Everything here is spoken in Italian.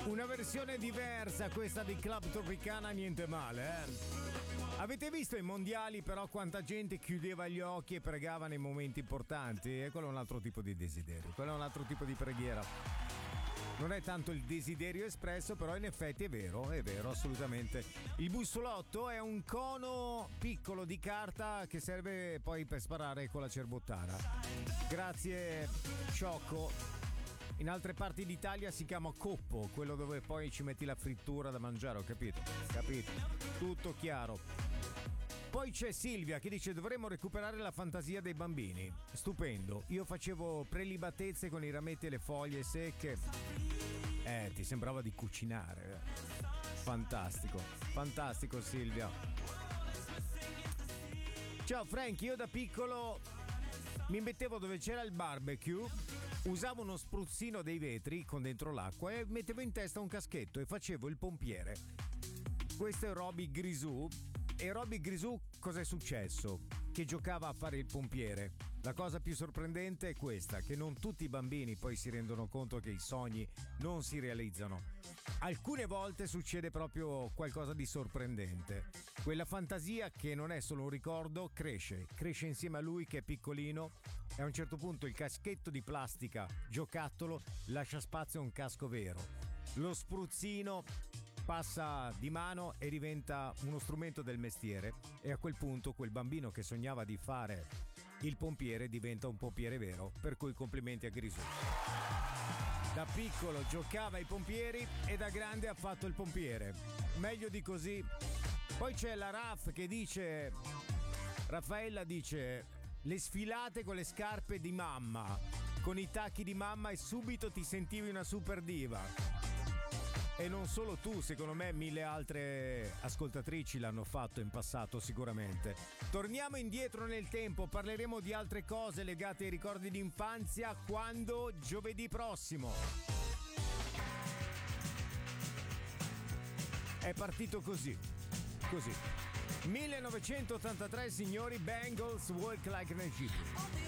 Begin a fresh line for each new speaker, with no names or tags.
Una versione diversa questa di Club Tropicana, niente male, Avete visto i mondiali però quanta gente chiudeva gli occhi e pregava nei momenti importanti? E quello è un altro tipo di desiderio, quello è un altro tipo di preghiera. Non è tanto il desiderio espresso, però in effetti è vero, assolutamente. Il bussolotto è un cono piccolo di carta che serve poi per sparare con la cerbottara. Grazie, Ciocco. In altre parti d'Italia si chiama coppo, quello dove poi ci metti la frittura da mangiare, ho capito? Capito? Tutto chiaro. Poi c'è Silvia che dice: dovremmo recuperare la fantasia dei bambini. Stupendo, io facevo prelibatezze con i rametti e le foglie secche. Ti sembrava di cucinare. Fantastico, fantastico Silvia. Ciao Frank, io da piccolo mi mettevo dove c'era il barbecue, usavo uno spruzzino dei vetri con dentro l'acqua e mettevo in testa un caschetto e facevo il pompiere. Questo è Roby Grisù. E Roby Grisù cosa è successo? Che giocava a fare il pompiere. La cosa più sorprendente è questa, che non tutti i bambini poi si rendono conto che i sogni non si realizzano. Alcune volte succede proprio qualcosa di sorprendente. Quella fantasia che non è solo un ricordo cresce insieme a lui che è piccolino e a un certo punto il caschetto di plastica giocattolo lascia spazio a un casco vero. Lo spruzzino passa di mano e diventa uno strumento del mestiere e a quel punto quel bambino che sognava di fare il pompiere diventa un pompiere vero, per cui complimenti a Grisù. Da piccolo giocava ai pompieri e da grande ha fatto il pompiere. Meglio di così. Poi c'è la Raf che dice, Raffaella dice: le sfilate con le scarpe di mamma, con i tacchi di mamma e subito ti sentivi una super diva. E non solo tu, secondo me 1000 altre ascoltatrici l'hanno fatto in passato sicuramente. Torniamo indietro nel tempo, parleremo di altre cose legate ai ricordi d'infanzia quando? Giovedì prossimo. È partito così. 1983 signori, Bangles, Walk Like an Egyptian.